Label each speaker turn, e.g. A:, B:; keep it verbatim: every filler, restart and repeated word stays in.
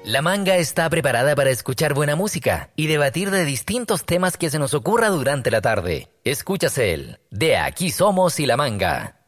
A: La Manga está preparada para escuchar buena música y debatir de distintos temas que se nos ocurra durante la tarde. Escúchase el De Aquí Somos y La Manga.